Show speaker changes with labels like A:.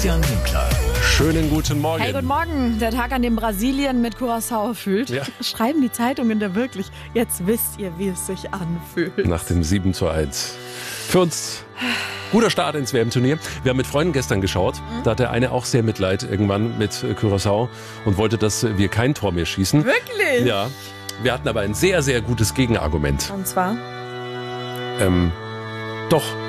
A: Christian Winkler.
B: Schönen guten Morgen.
C: Hey, guten Morgen. Der Tag, an dem Brasilien mit Curaçao fühlt.
B: Ja.
C: Schreiben die Zeitungen da wirklich? Jetzt wisst ihr, wie es sich anfühlt.
B: Nach dem 7:1. Für uns guter Start ins WM-Turnier. Wir haben mit Freunden gestern geschaut. Da hat der eine auch sehr Mitleid irgendwann mit Curaçao und wollte, dass wir kein Tor mehr schießen.
C: Wirklich?
B: Ja. Wir hatten aber ein sehr, sehr gutes Gegenargument.
C: Und zwar?
B: Doch,